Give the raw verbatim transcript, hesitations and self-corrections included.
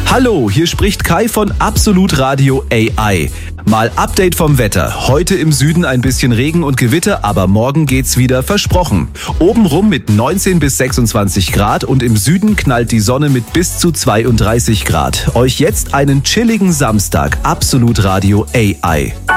Hallo, hier spricht Kai von Absolut Radio A I. Mal Update vom Wetter. Heute im Süden ein bisschen Regen und Gewitter, aber morgen geht's wieder, versprochen. Obenrum mit neunzehn bis sechsundzwanzig Grad und im Süden knallt die Sonne mit bis zu zweiunddreißig Grad. Euch jetzt einen chilligen Samstag. Absolut Radio A I.